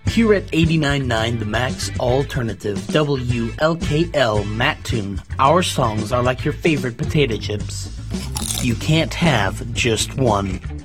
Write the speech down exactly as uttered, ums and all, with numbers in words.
Here at eighty-nine point nine The Max Alternative, W L K L Mattoon, our songs are like your favorite potato chips. You can't have just one.